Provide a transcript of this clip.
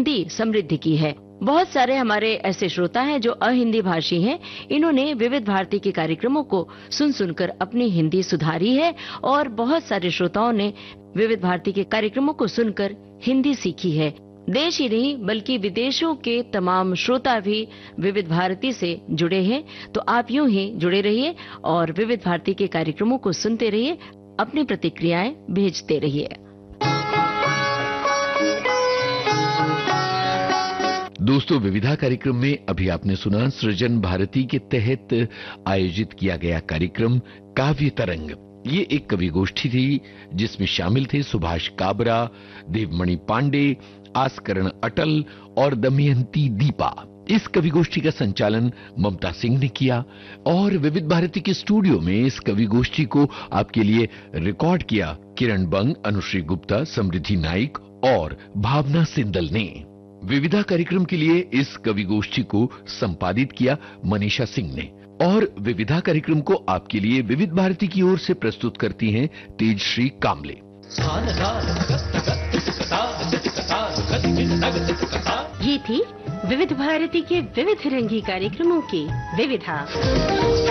हिंदी समृद्धि की है। बहुत सारे हमारे ऐसे श्रोता हैं जो अहिंदी भाषी हैं। इन्होंने विविध भारती के कार्यक्रमों को सुन सुनकर अपनी हिंदी सुधारी है और बहुत सारे श्रोताओं ने विविध भारती के कार्यक्रमों को सुनकर हिंदी सीखी है। देश ही नहीं बल्कि विदेशों के तमाम श्रोता भी विविध भारती से जुड़े हैं। तो आप यूं ही जुड़े रहिए और विविध भारती के कार्यक्रमों को सुनते रहिए, अपनी प्रतिक्रियाएं भेजते रहिए। दोस्तों, विविधा कार्यक्रम में अभी आपने सुना सृजन भारती के तहत आयोजित किया गया कार्यक्रम काव्य तरंग। ये एक कवि गोष्ठी थी जिसमें शामिल थे सुभाष काबरा, देवमणि पांडे, आस्करण अटल और दमयंती दीपा। इस कवि गोष्ठी का संचालन ममता सिंह ने किया और विविध भारती के स्टूडियो में इस कवि गोष्ठी को आपके लिए रिकॉर्ड किया किरण बंग, अनुश्री गुप्ता, समृद्धि नाइक और भावना सिंदल ने। विविधा कार्यक्रम के लिए इस कवि गोष्ठी को संपादित किया मनीषा सिंह ने और विविधा कार्यक्रम को आपके लिए विविध भारती की ओर से प्रस्तुत करती हैं तेजश्री कामले। ये थी विविध भारती के विविध रंगी कार्यक्रमों की विविधा।